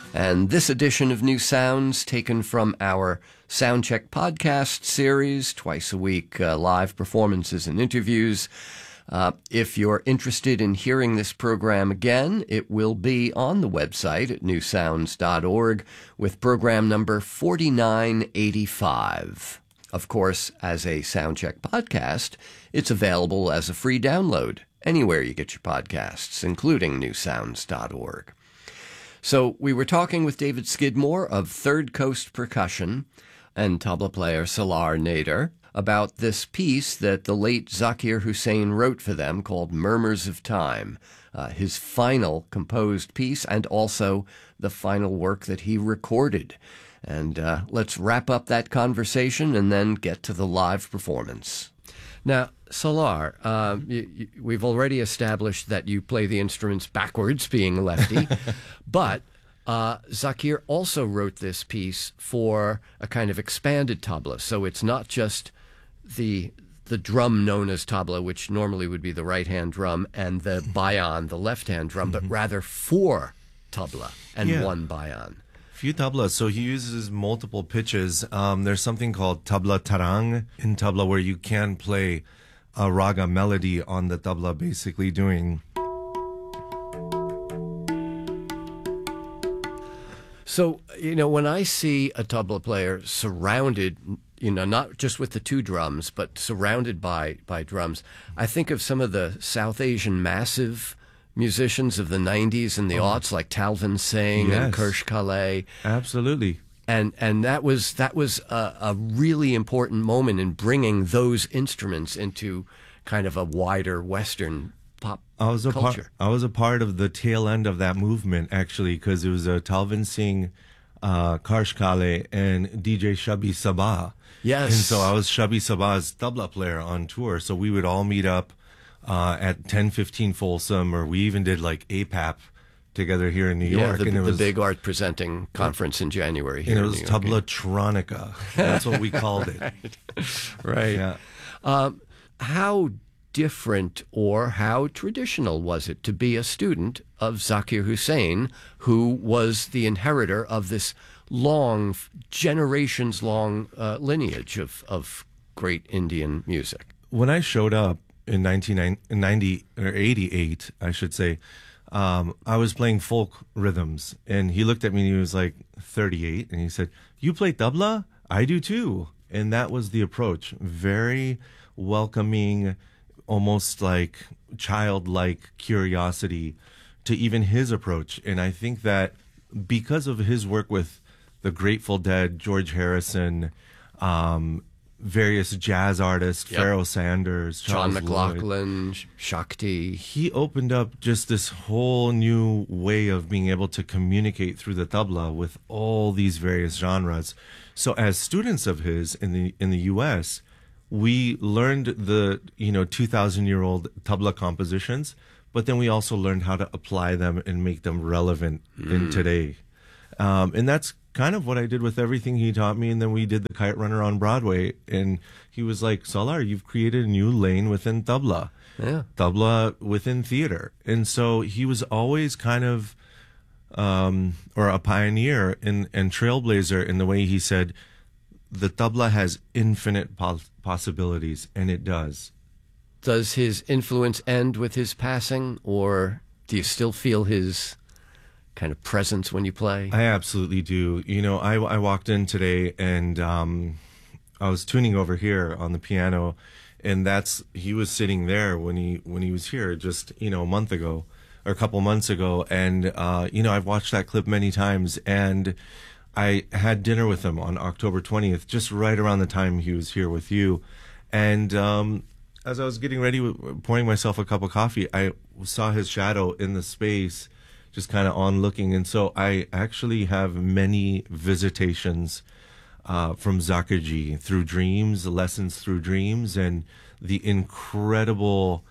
And this edition of New Sounds, taken from our Soundcheck podcast series, twice a week, live performances and interviews. If you're interested in hearing this program again, it will be on the website at newsounds.org with program number 4985. Of course, as a Soundcheck podcast, it's available as a free download anywhere you get your podcasts, including newsounds.org. So we were talking with David Skidmore of Third Coast Percussion and tabla player Salar Nader about this piece that the late Zakir Hussain wrote for them called Murmurs of Time, his final composed piece and also the final work that he recorded. And let's wrap up that conversation and then get to the live performance. Now, Salar, we've already established that you play the instruments backwards, being a lefty, but Zakir also wrote this piece for a kind of expanded tabla, so it's not just the drum known as tabla, which normally would be the right-hand drum, and the bayan, the left-hand drum, but rather four tabla and one bayan. Few tablas, so he uses multiple pitches. There's something called tabla tarang in tabla where you can play a raga melody on the tabla, basically doing. So, when I see a tabla player surrounded, not just with the two drums, but surrounded by drums, I think of some of the South Asian massive musicians of the 90s and the aughts, like Talvin Singh and Kirsch Kale. Absolutely. And that was a really important moment in bringing those instruments into kind of a wider Western pop culture. I was a part of the tail end of that movement, actually, because it was Talvin Singh, Kirsch Kale, and DJ Shabi Sabah. Yes. And so I was Shabi Sabah's tabla player on tour. So we would all meet up at 1015 Folsom, or we even did like APAP together here in New York. Yeah, and the big art presenting conference in January here and it in was New York. Tablatronica. That's what we called it. Right. Yeah. How different or how traditional was it to be a student of Zakir Hussain, who was the inheritor of this long, generations-long lineage of great Indian music? When I showed up in 1990 or 88, I should say, I was playing folk rhythms, and he looked at me and he was like 38, and he said, "You play tabla? I do too." And that was the approach. Very welcoming, almost like childlike curiosity to even his approach. And I think that because of his work with the Grateful Dead, George Harrison, various jazz artists, Pharoah Sanders, John Charles McLaughlin, Lloyd. Shakti. He opened up just this whole new way of being able to communicate through the tabla with all these various genres. So as students of his in the US, we learned the 2,000-year-old tabla compositions, but then we also learned how to apply them and make them relevant in today. And that's kind of what I did with everything he taught me. And then we did the Kite Runner on Broadway, and he was like, "Salar, you've created a new lane within tabla, tabla within theater." And so he was always kind of, or a pioneer and trailblazer in the way he said, the tabla has infinite possibilities, and it does. Does his influence end with his passing, or do you still feel his kind of presence when you play? I absolutely do. I walked in today, and I was tuning over here on the piano, and he was sitting there when he was here just a month ago or a couple months ago, and I've watched that clip many times, and I had dinner with him on October 20th, just right around the time he was here with you, and as I was getting ready, pouring myself a cup of coffee, I saw his shadow in the space, just kind of on looking. And so I actually have many visitations from Zakirji through dreams, lessons through dreams, and the incredible